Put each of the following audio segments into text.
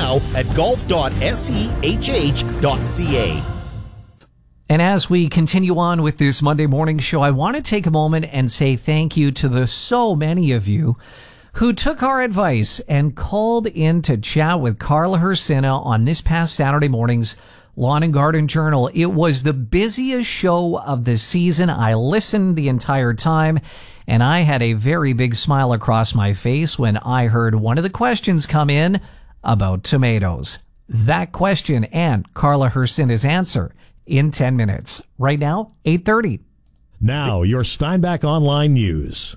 now at golf.sehh.ca. And as we continue on with this Monday morning show, I want to take a moment and say thank you to the so many of you who took our advice and called in to chat with Carla Hrycyna on this past Saturday morning's Lawn and Garden Journal. It was the busiest show of the season. I listened the entire time, and I had a very big smile across my face when I heard one of the questions come in about tomatoes. That question and Carla Hrycyna's answer in 10 minutes. Right now, 8:30. Now, your Steinbach Online News.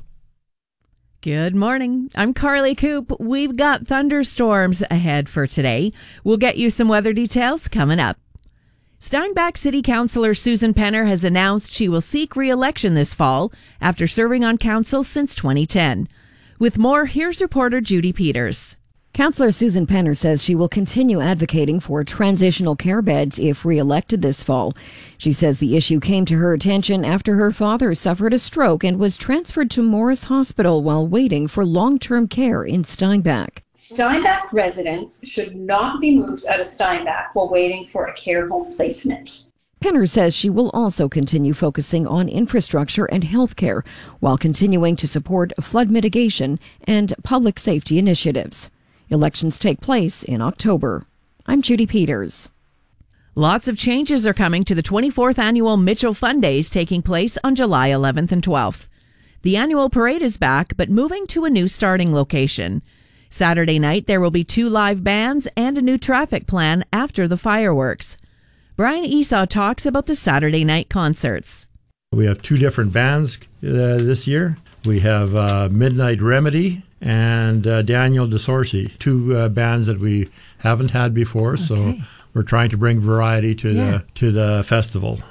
Good morning. I'm Carly Coop. We've got thunderstorms ahead for today. We'll get you some weather details coming up. Steinbach City Councilor Susan Penner has announced she will seek re-election this fall after serving on council since 2010. With more, here's reporter Judy Peters. Councillor Susan Penner says she will continue advocating for transitional care beds if re-elected this fall. She says the issue came to her attention after her father suffered a stroke and was transferred to Morris Hospital while waiting for long-term care in Steinbach. Steinbach residents should not be moved out of Steinbach while waiting for a care home placement. Penner says she will also continue focusing on infrastructure and health care while continuing to support flood mitigation and public safety initiatives. Elections take place in October. I'm Judy Peters. Lots of changes are coming to the 24th annual Mitchell Fun Days taking place on July 11th and 12th. The annual parade is back, but moving to a new starting location. Saturday night, there will be 2 live bands and a new traffic plan after the fireworks. Brian Esau talks about the Saturday night concerts. We have 2 different bands this year. We have Midnight Remedy and Daniel DeSorcy, 2 bands that we haven't had before, so we're trying to bring variety to the festival.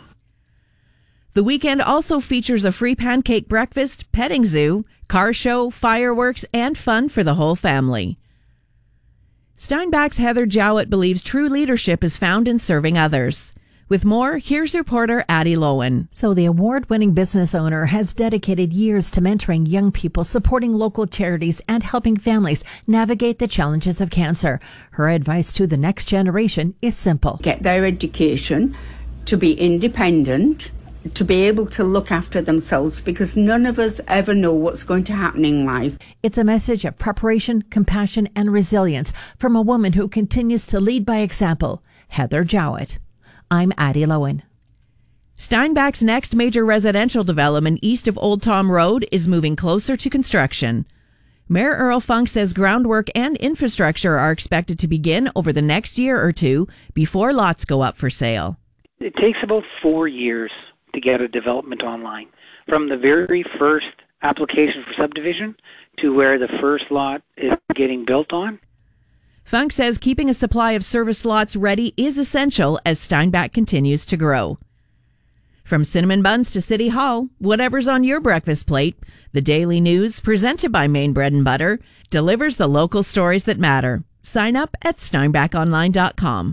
The weekend also features a free pancake breakfast, petting zoo, car show, fireworks, and fun for the whole family. Steinbach's Heather Jowett believes true leadership is found in serving others. With more, here's reporter Addie Lowen. So the award-winning business owner has dedicated years to mentoring young people, supporting local charities, and helping families navigate the challenges of cancer. Her advice to the next generation is simple. Get their education, to be independent, to be able to look after themselves, because none of us ever know what's going to happen in life. It's a message of preparation, compassion, and resilience from a woman who continues to lead by example, Heather Jowett. I'm Addie Lowen. Steinbach's next major residential development east of Old Tom Road is moving closer to construction. Mayor Earl Funk says groundwork and infrastructure are expected to begin over the next year or 2 before lots go up for sale. It takes about 4 years to get a development online, from the very first application for subdivision to where the first lot is getting built on. Funk says keeping a supply of service lots ready is essential as Steinbach continues to grow. From cinnamon buns to City Hall, whatever's on your breakfast plate, the Daily News, presented by Maine Bread and Butter, delivers the local stories that matter. Sign up at steinbachonline.com.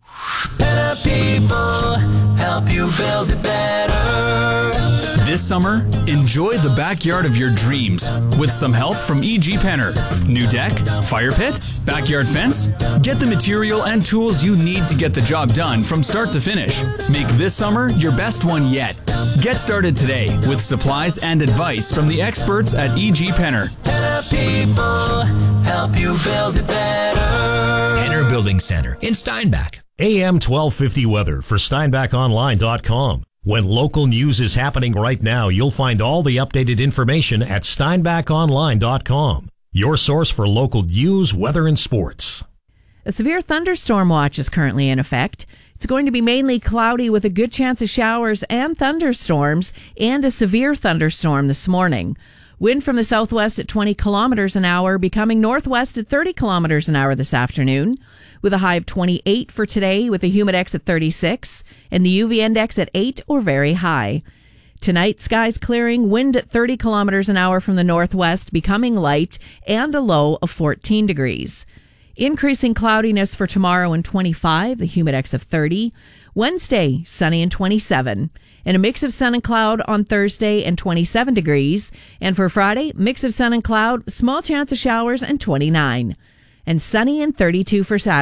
Better people help you build it better. This summer, enjoy the backyard of your dreams with some help from E.G. Penner. New deck, fire pit, backyard fence? Get the material and tools you need to get the job done from start to finish. Make this summer your best one yet. Get started today with supplies and advice from the experts at E.G. Penner. Better people help you build it better. Penner Building Center in Steinbach. AM 1250 weather for SteinbachOnline.com. When local news is happening right now, you'll find all the updated information at SteinbachOnline.com. Your source for local news, weather, and sports. A severe thunderstorm watch is currently in effect. It's going to be mainly cloudy with a good chance of showers and thunderstorms and a severe thunderstorm this morning. Wind from the southwest at 20 kilometers an hour, becoming northwest at 30 kilometers an hour this afternoon, with a high of 28 for today, with a humidex at 36 and the UV index at 8 or very high. Tonight, skies clearing, wind at 30 kilometers an hour from the northwest, becoming light, and a low of 14 degrees. Increasing cloudiness for tomorrow and 25, the humidex of 30. Wednesday, sunny and 27. And a mix of sun and cloud on Thursday and 27 degrees. And for Friday, mix of sun and cloud, small chance of showers and 29. And sunny and 32 for Saturday.